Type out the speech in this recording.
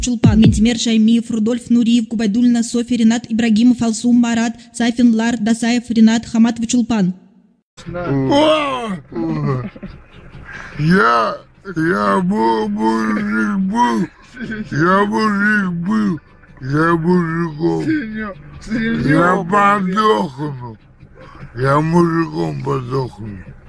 Чулпан, Ментимер Шаймиев, Рудольф Нуриев, Губайдульна, Софья, Ренат, Ибрагимов, Алсум, Марат, Сайфин, Лар, Дасаев, Ренат, Хаматов, Чулпан. Я мужик был, я мужиком. Я подохну, я мужиком подохну.